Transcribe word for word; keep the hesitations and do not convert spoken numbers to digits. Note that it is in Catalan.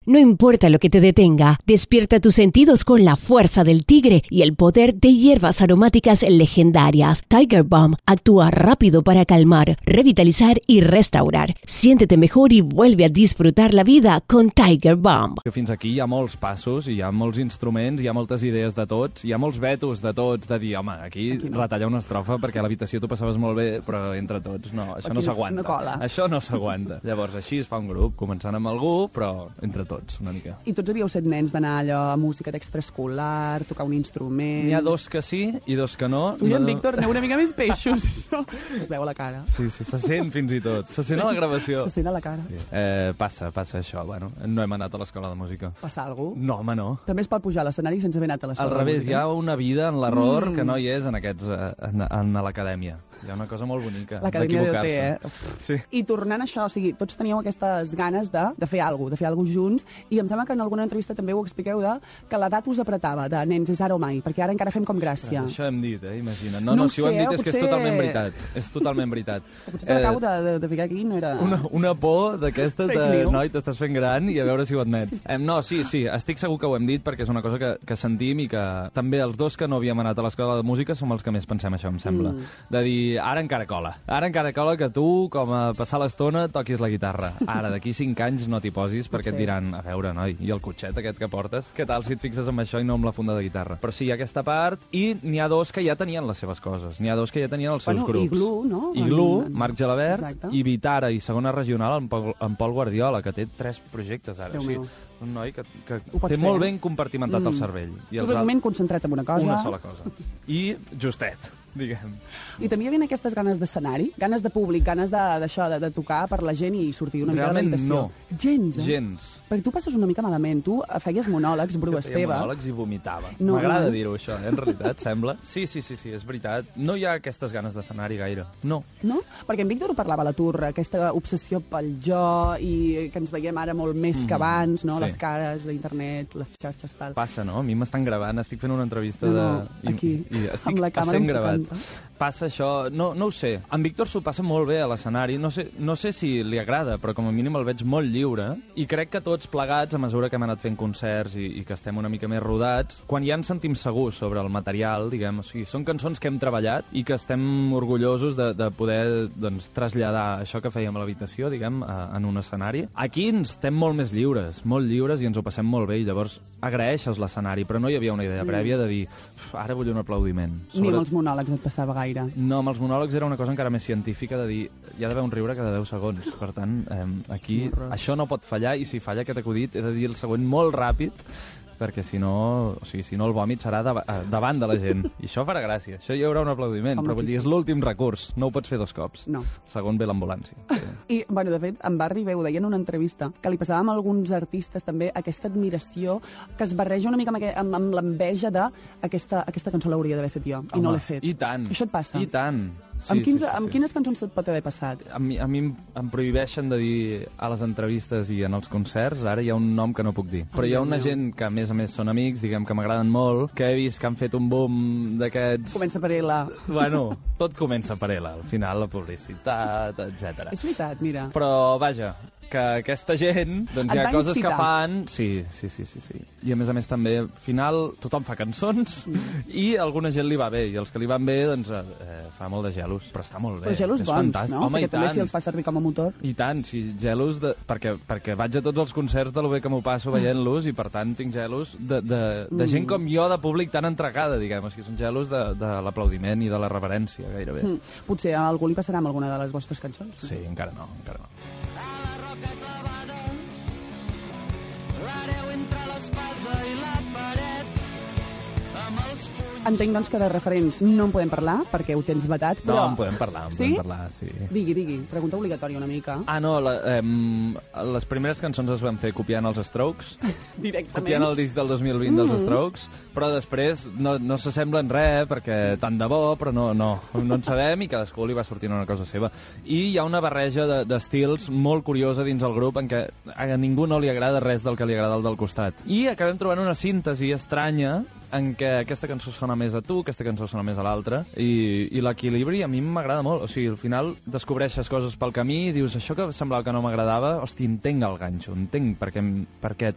No importa lo que te detenga, despierta tus sentidos con la fuerza del tigre y el poder de hierbas aromáticas legendarias. Tiger Balm actúa rápido para calmar, revitalizar y restaurar. Siéntete mejor y vuelve a disfrutar la vida con Tiger Balm. Fins aquí hi ha molts passos, hi ha molts instruments, hi ha moltes idees de tots, hi ha molts vetos de tots, de dir, home, aquí, aquí no. retallar una estrofa perquè a l'habitació t'ho passaves molt bé, però entre tots, no, això aquí no s'aguanta. No això no s'aguanta. Llavors, així es fa un grup, començant amb algú, però entre tots, una mica. I tots havíeu set nens d'anar allò a música d'extraescolar, tocar un instrument... N'hi ha dos que sí i dos que no. Tu i en no, Víctor aneu una mica més peixos. No? Es veu a la cara. Sí, sí, se sent fins i tot. Se sent a la gravació. Se sent a la cara. Sí. Eh, passa, passa això. Bueno, no hem anat a l'escola de música. Passa alguna cosa? No, home, no. També es pot pujar a l'escenari sense haver anat a l'escola de música. Al revés, hi ha una vida en l'error mm. que no hi és en aquests, en, en l'acadèmia. Hi ha una cosa molt bonica d'equivocar-se. Eh? Sí. I tornant a això, o sigui, tots teníeu aquestes ganes de, de fer alguna cosa, de fer alguna cosa junts, i em sembla que en alguna entrevista també ho expliqueu de que l'edat us apretava, de nens, és ara o mai, perquè ara encara fem com gràcia. Això hem dit, eh? Imagina't. No, no, no si ho hem dit eh? és potser... que és totalment veritat. És totalment veritat. O potser te l'acabo eh, de, de, de ficar aquí, no era... Una, una por d'aquestes de, noi, t'estàs fent gran i a veure si ho admets. Eh, no, sí, sí, estic segur que ho hem dit perquè és una cosa que, que sentim i que també els dos que no havíem anat a l'escola de música som els que més pensem això, em sembla. Mm. De dir, ara encara cola. Ara encara cola que tu, com a passar l'estona, toquis la guitarra. Ara, d'aquí cinc anys no t'hi posis perquè et diran, a veure, noi, i el cotxet aquest que portes? Què tal si et fixes en això i no amb la funda de guitarra? Però sí, hi ha aquesta part, i n'hi ha dos que ja tenien les seves coses. N'hi ha dos que ja tenien els seus bueno, grups. Iglú, no? Iglú, Marc Gelabert, exacte. I Vitara, i segona regional, en Pol, en Pol Guardiola, que té tres projectes ara. Déu sí. meu. Un noi que, que té fer, molt eh? ben compartimentat mm. el cervell. I Tot el moment concentrat en una cosa. Una sola cosa. I justet, diguem. I també hi havia aquestes ganes d'escenari, ganes de públic, ganes d'això, de, de, de tocar per la gent i sortir una Realment mica de l'habitació. No. Gens, eh? Gens. Perquè tu passes una mica malament. Tu feies monòlegs, Bru Esteve. Feia monòlegs i vomitava. No, M'agrada no. dir-ho, això, eh? En realitat, sembla. Sí, sí, sí, sí, és veritat. No hi ha aquestes ganes d'escenari gaire. No. No? Perquè en Víctor ho parlava a la turra, aquesta obsessió pel jo i que ens veiem ara molt més mm. que abans, no? Sí. Les cares, la internet, les xarxes, tal. Passa, no? A mi m'estan gravant, estic fent una entrevista no, de... No, aquí, I, i estic amb la càmera sent gravat. Passa això, no, no ho sé. En Víctor s'ho passa molt bé a l'escenari, no sé, no sé si li agrada, però com a mínim el veig molt lliure, i crec que tots plegats, a mesura que hem anat fent concerts i, i que estem una mica més rodats, quan ja ens sentim segurs sobre el material, diguem, o sigui, són cançons que hem treballat i que estem orgullosos de, de poder doncs, traslladar això que fèiem a l'habitació, diguem, a, en un escenari. Aquí ens estem molt més lliures, molt lliures i ens ho passem molt bé, i llavors agraeixes l'escenari, però no hi havia una idea prèvia de dir, ara vull un aplaudiment. Sobre... Ni amb els monòlegs et passava gaire. No, amb els monòlegs era una cosa encara més científica de dir, hi ha d'haver un riure cada deu segons. Per tant, eh, aquí això no pot fallar, i si falla aquest acudit he de dir el següent molt ràpid, perquè si no, o sigui, si no el vòmit serà de, davant de la gent. I això farà gràcia. Això hi haurà un aplaudiment, Home, però vull dir, és l'últim recurs. No ho pots fer dos cops. No. Segon ve l'ambulància. Sí. I, bueno, de fet, en Barri Veu deia en una entrevista que li passava amb alguns artistes també aquesta admiració que es barreja una mica amb, amb, amb l'enveja de aquesta, aquesta cançó l'hauria d'haver fet jo, i Home, no l'he fet. I tant. Això et passa? I tant. Sí, amb, quins, sí, sí, amb sí. quines cançons et pot haver passat? A mi, a mi em prohibeixen de dir a les entrevistes i en els concerts, ara hi ha un nom que no puc dir. Però hi ha una gent que, a més a més, són amics, diguem que m'agraden molt, que he vist que han fet un boom d'aquests... Comença per ela. Bueno, tot comença per ela, al final la publicitat, etcètera. És veritat, mira. Però, vaja, que aquesta gent, doncs Et hi ha va coses incitar. que fan... Sí, sí, sí, sí, sí. I a més a més també, al final, tothom fa cançons mm. i a alguna gent li va bé, i els que li van bé, doncs, eh, fa molt de gelos, però està molt bé. Però gelos és bons, fantàstic. no? Home, perquè també tant. si els fa servir com a motor. I tant, sí, gelos, de... perquè, perquè vaig a tots els concerts de lo bé que m'ho passo veient-los, i per tant tinc gelos de, de, de mm. gent com jo, de públic tan entregada, diguem, o sigui, són gelos de, de l'aplaudiment i de la reverència, gairebé. Mm. Potser a algú li passarà amb alguna de les vostres cançons? Sí, encara no, encara no. Entenc, doncs, que de referents no en podem parlar, perquè ho tens vetat, però... No, en podem parlar, en sí? podem parlar, sí. Digui, digui, pregunta obligatòria una mica. Ah, no, la, eh, les primeres cançons es van fer copiant els Strokes, directament. Copiant el disc del dos mil vint dels mm. Strokes, però després no, no s'assemblen res, perquè tant de bo, però no, no, no en sabem, i cadascú li va sortint una cosa seva. I hi ha una barreja d'estils de, molt curiosa dins el grup, en què a ningú no li agrada res del que li agrada el del costat. I acabem trobant una síntesi estranya en què aquesta cançó sona més a tu, aquesta cançó sona més a l'altra, i, i l'equilibri a mi m'agrada molt. O sigui, al final descobreixes coses pel camí i dius, això que semblava que no m'agradava, hosti, entenc el ganxo, entenc per què, per què